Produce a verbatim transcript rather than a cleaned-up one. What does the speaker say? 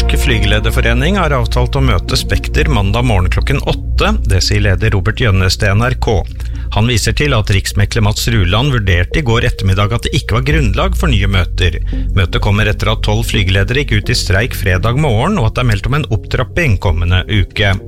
Norsk Flygelederforening har avtalt å møte Spekter mandag morgen klokken åtte, det sier leder Robert Gjønnes til N R K. Han viser til at riksmekler Mats Ruland vurderte i går ettermiddag at det ikke var grunnlag for nye møter. Møtet kommer etter at tolv flygeledere gikk ut i streik fredag morgen, og at det er meldt om en opptrapping kommende uke.